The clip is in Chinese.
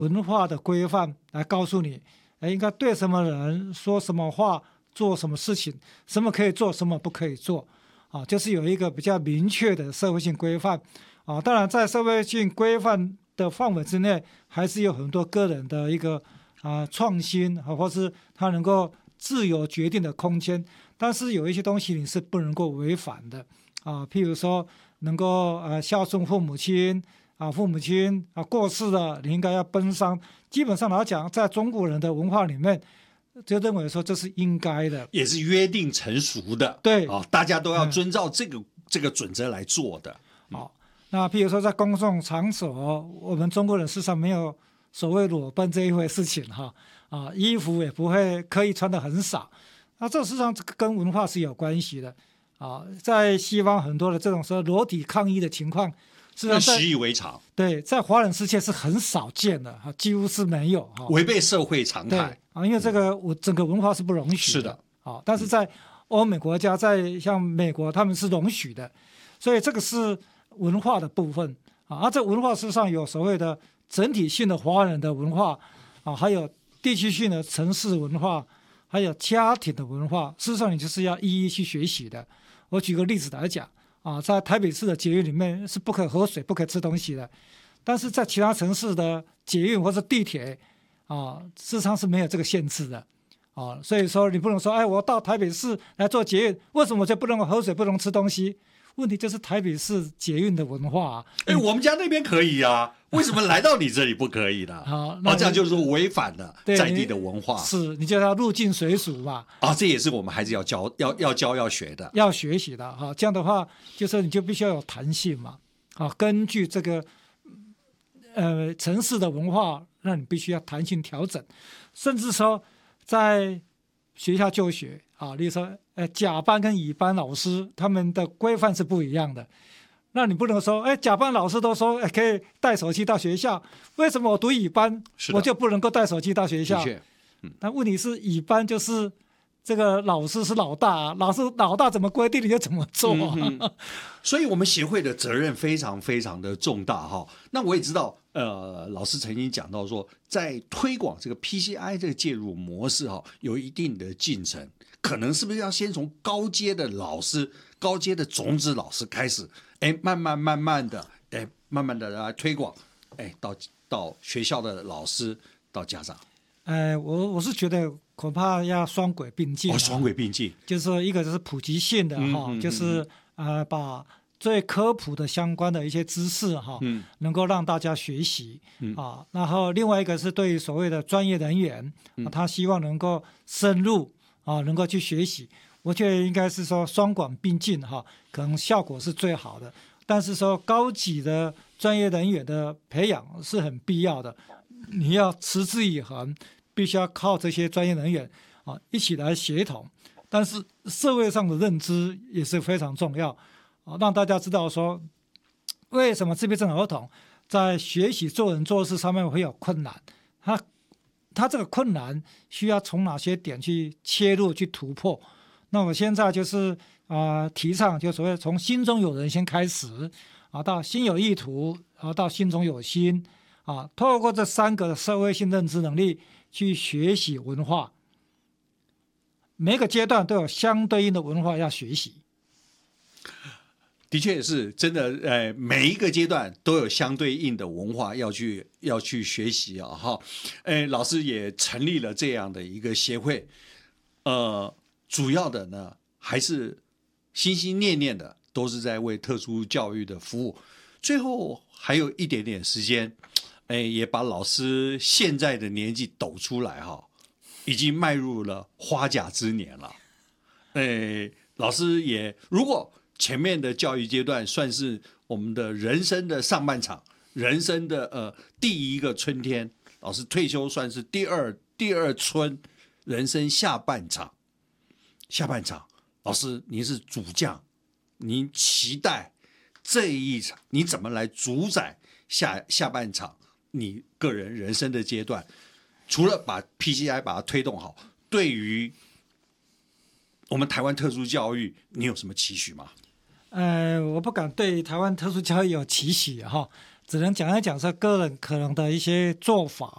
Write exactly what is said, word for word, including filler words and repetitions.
文化的规范来告诉你，哎，应该对什么人说什么话，做什么事情，什么可以做，什么不可以做，啊，就是有一个比较明确的社会性规范，啊，当然在社会性规范的范围之内，还是有很多个人的一个啊创新啊，或是他能够自由决定的空间，但是有一些东西你是不能够违反的啊，譬如说能够呃孝顺父母亲啊，父母亲啊过世了，你应该要奔丧。基本上来讲，在中国人的文化里面，就认为说这是应该的， 也是约定成熟的， 对啊，大家都要遵照这个、嗯、这个准则来做的。 好、嗯，那譬如说在公众场所，我们中国人事实上没有所谓裸奔这一回事情哈，啊，衣服也不会刻意穿得很少，那这事实上跟文化是有关系的啊。在西方很多的这种说裸体抗议的情况， 那习以为常， 对，在华人世界是很少见的，几乎是没有， 违背社会常态啊，因为这个我整个文化是不容许的， 是的啊，但是在欧美国家，在像美国，他们是容许的，所以这个是文化的部分啊。而这文化事实上有所谓的整体性的华人的文化啊，还有地区性的城市文化，还有家庭的文化，事实上你就是要一一去学习的。我举个例子来讲。啊，在台北市的捷运里面是不可喝水、不可吃东西的，但是在其他城市的捷运或者地铁，啊，事实上是没有这个限制的，啊，所以说你不能说，哎，我到台北市来做捷运，为什么就不能喝水、不能吃东西？问题就是台北市捷运的文化、啊。 哎，我们家那边可以啊，为什么来到你这里不可以呢？ 好， 那、哦、这样就是违反了在地的文化。 是，你就要入境随俗嘛。 啊，这也是我们还是要教、要要教、要学的， 要学习的哈。这样的话，就是你就必须要有弹性嘛。啊，根据这个呃城市的文化，那你必须要弹性调整，甚至说在学校就学啊，例如说，呃，甲班跟乙班老师他们的规范是不一样的。那你不能说，哎，甲班老师都说，哎，可以带手机到学校，为什么我读乙班，我就不能够带手机到学校？嗯，但问题是，乙班就是这个老师是老大、啊，老师老大怎么规定你就怎么做、啊嗯嗯。所以我们协会的责任非常非常的重大哈。那我也知道，呃，老师曾经讲到说，在推广这个 P C I 这个介入模式哈，有一定的进程，可能是不是要先从高阶的老师、高阶的种子老师开始，哎，慢慢慢慢的，哎，慢慢的来推广，哎，到到学校的老师，到家长。 呃，我我是觉得恐怕要双轨并进、啊， 哦，双轨并进， 就是说一个就是普及性的哈、嗯嗯嗯，就是呃把最科普的相关的一些知识哈、嗯，能够让大家学习、嗯、啊，然后另外一个是对于所谓的专业人员、嗯啊，他希望能够深入啊，能够去学习，我觉得应该是说双管并进哈、啊，可能效果是最好的。但是说高级的专业人员的培养是很必要的。你要持之以恒，必须要靠这些专业人员啊一起来协同。但是社会上的认知也是非常重要啊，让大家知道说为什么自闭症儿童在学习做人做事上面会有困难，他他这个困难需要从哪些点去切入去突破。那我现在就是啊、呃、提倡就所谓从心中有人先开始啊，到心有意图，然后到心中有心。啊，透过这三个社会性认知能力去学习文化，每个阶段都有相对应的文化要学习。 的确也是真的，呃，每一个阶段都有相对应的文化要去要去学习啊，哈，呃，老师也成立了这样的一个协会，呃，主要的呢还是心心念念的都是在为特殊教育的服务。最后还有一点点时间。哎，也把老师现在的年纪抖出来哈，已经迈入了花甲之年了。哎，老师也如果前面的教育阶段算是我们的人生的上半场，人生的呃第一个春天，老师退休算是第二第二春，人生下半场，下半场，老师您是主将，您期待这一场你怎么来主宰下下半场？你个人人生的阶段，除了把 P C I 把它推动好，对于我们台湾特殊教育，你有什么期许吗？ 呃，我不敢对台湾特殊教育有期许哈，只能讲一讲说个人可能的一些做法